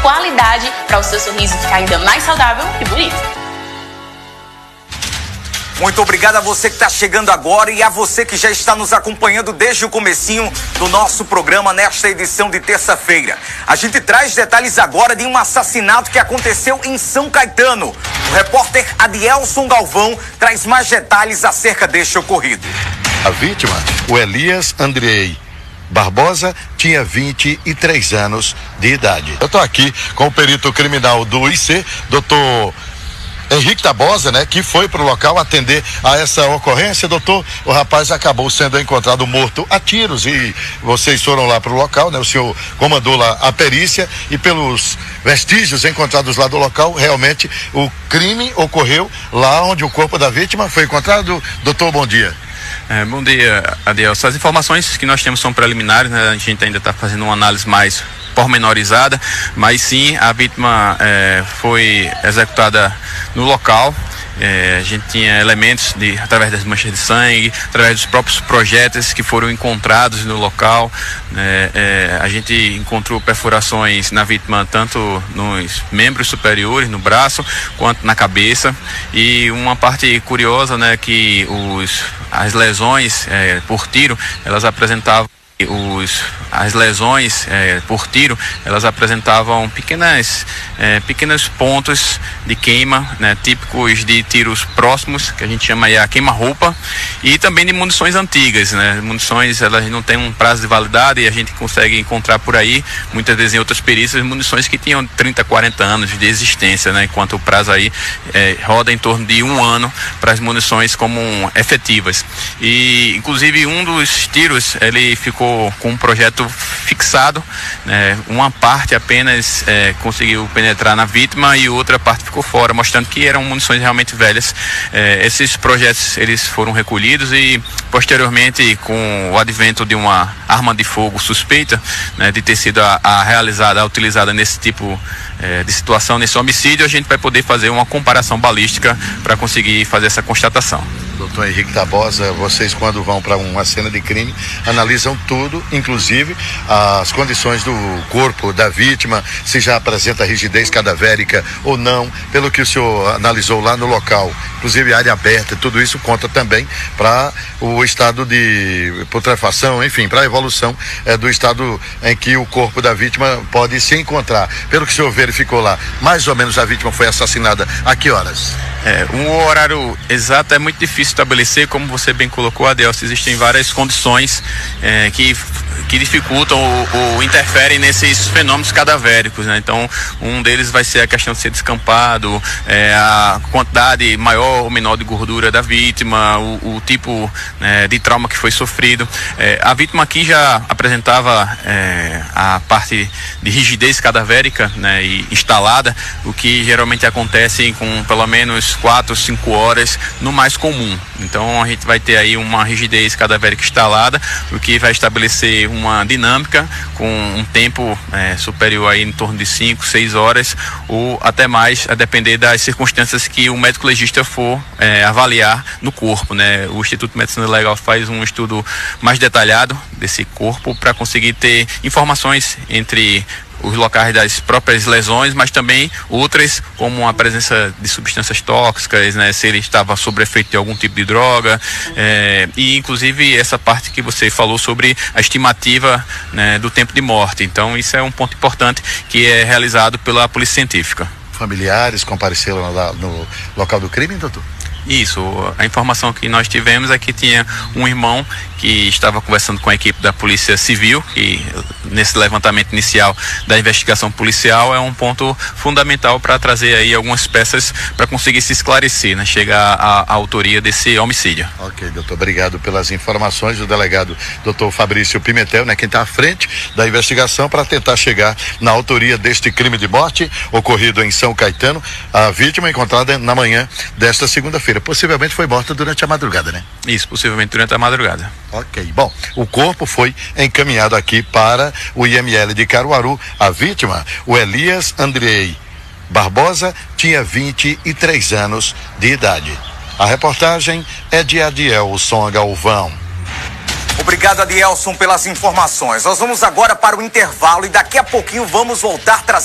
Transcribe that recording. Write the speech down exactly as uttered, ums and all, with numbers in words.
qualidade para o seu sorriso ficar ainda mais saudável e bonito. Muito obrigado a você que está chegando agora e a você que já está nos acompanhando desde o comecinho do nosso programa nesta edição de terça-feira. A gente traz detalhes agora de um assassinato que aconteceu em São Caetano. O repórter Adielson Galvão traz mais detalhes acerca deste ocorrido. A vítima, o Elias Andrei Barbosa, tinha vinte e três anos de idade. Eu estou aqui com o perito criminal do I C, doutor Henrique Tabosa, né, que foi para o local atender a essa ocorrência. Doutor, o rapaz acabou sendo encontrado morto a tiros e vocês foram lá para o local, né? O senhor comandou lá a perícia e pelos vestígios encontrados lá do local, realmente o crime ocorreu lá onde o corpo da vítima foi encontrado. Doutor, bom dia. É, bom dia, Adelson. As informações que nós temos são preliminares, né? A gente ainda está fazendo uma análise mais pormenorizada, mas sim, a vítima é, foi executada no local. É, a gente tinha elementos de, através das manchas de sangue, através dos próprios projéteis que foram encontrados no local. É, é, a gente encontrou perfurações na vítima tanto nos membros superiores, no braço, quanto na cabeça. E uma parte curiosa, né, que os, as lesões é, por tiro, elas apresentavam Os, as lesões é, por tiro, elas apresentavam pequenas, é, pequenos pontos de queima, né, típicos de tiros próximos, que a gente chama aí a queima-roupa, e também de munições antigas, né? Munições, elas não têm um prazo de validade e a gente consegue encontrar por aí, muitas vezes em outras perícias, munições que tinham trinta, quarenta anos de existência, né? Enquanto o prazo aí é, roda em torno de um ano para as munições como efetivas. E, inclusive, um dos tiros, ele ficou com um projeto fixado, né? Uma parte apenas é, conseguiu penetrar na vítima e outra parte ficou fora, mostrando que eram munições realmente velhas. É, esses projetos, eles foram recolhidos e posteriormente, com o advento de uma arma de fogo suspeita, né, de ter sido a, a realizada, a utilizada nesse tipo é, de situação, nesse homicídio, a gente vai poder fazer uma comparação balística para conseguir fazer essa constatação. Doutor Henrique Tabosa, vocês quando vão para uma cena de crime, analisam tudo, inclusive as condições do corpo da vítima, se já apresenta rigidez cadavérica ou não, pelo que o senhor analisou lá no local, inclusive área aberta, tudo isso conta também para o estado de putrefação, enfim, para a evolução é, do estado em que o corpo da vítima pode se encontrar. Pelo que o senhor verificou lá, mais ou menos a vítima foi assassinada a que horas? É, um horário exato é muito difícil estabelecer, como você bem colocou, Adelson. Existem várias condições é, que, que dificultam ou, ou interferem nesses fenômenos cadavéricos, né? Então, um deles vai ser a questão de ser descampado, é, a quantidade maior ou menor de gordura da vítima, o, o tipo né, de trauma que foi sofrido. É, a vítima aqui já apresentava é, a parte de rigidez cadavérica, né, e instalada, o que geralmente acontece com pelo menos quatro, cinco horas no mais comum. Então a gente vai ter aí uma rigidez cadavérica instalada, o que vai estabelecer uma dinâmica com um tempo é, superior aí em torno de cinco, seis horas ou até mais, a depender das circunstâncias que o médico legista for é, avaliar no corpo, né? O Instituto de Medicina Legal faz um estudo mais detalhado desse corpo para conseguir ter informações entre os locais das próprias lesões, mas também outras, como a presença de substâncias tóxicas, né, se ele estava sob efeito de algum tipo de droga, é, e inclusive essa parte que você falou sobre a estimativa, né, do tempo de morte. Então isso é um ponto importante que é realizado pela Polícia Científica. Familiares compareceram lá no local do crime, doutor? Isso, a informação que nós tivemos é que tinha um irmão que estava conversando com a equipe da Polícia Civil, que nesse levantamento inicial da investigação policial é um ponto fundamental para trazer aí algumas peças para conseguir se esclarecer, né, chegar à, à autoria desse homicídio. Ok, doutor, obrigado pelas informações. O delegado doutor Fabrício Pimentel, né, quem está à frente da investigação para tentar chegar na autoria deste crime de morte ocorrido em São Caetano. A vítima encontrada na manhã desta segunda-feira. Possivelmente foi morta durante a madrugada, né? Isso, possivelmente durante a madrugada. Ok, bom, o corpo foi encaminhado aqui para o I M L de Caruaru. A vítima, o Elias Andrei Barbosa, tinha vinte e três anos de idade. A reportagem é de Adielson Galvão. Obrigado, Adielson, pelas informações. Nós vamos agora para o intervalo e daqui a pouquinho vamos voltar trazendo